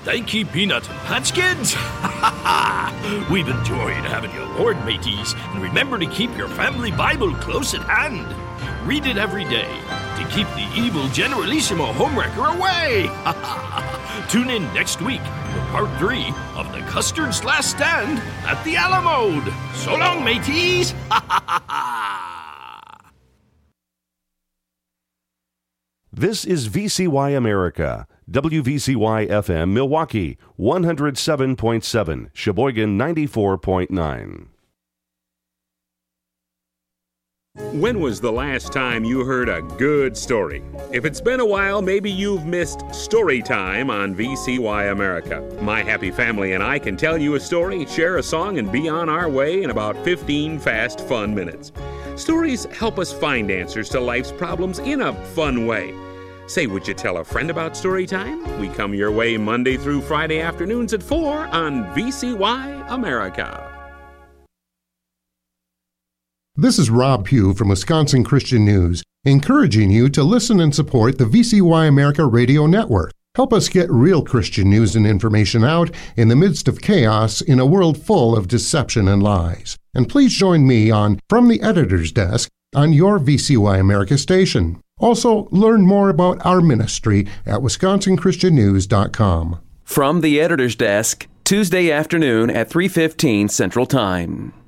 Thank ye, Peanut and Patch Kids. We've enjoyed having you aboard, mateys, and remember to keep your family Bible close at hand. Read it every day to keep the evil Generalissimo homewrecker away. Tune in next week for part 3 of the Custard's Last Stand at the Alamode. So long, mateys. This is VCY America, WVCY FM Milwaukee, 107.7, Sheboygan 94.9. When was the last time you heard a good story? If it's been a while, maybe you've missed Story Time on VCY America. My happy family and I can tell you a story, share a song, and be on our way in about 15 fast, fun minutes. Stories help us find answers to life's problems in a fun way. Say, would you tell a friend about Story Time? We come your way Monday through Friday afternoons at 4 on VCY America. This is Rob Pugh from Wisconsin Christian News, encouraging you to listen and support the VCY America Radio Network. Help us get real Christian news and information out in the midst of chaos in a world full of deception and lies. And please join me on From the Editor's Desk on your VCY America station. Also, learn more about our ministry at wisconsinchristiannews.com. From the Editor's Desk, Tuesday afternoon at 3:15 Central Time.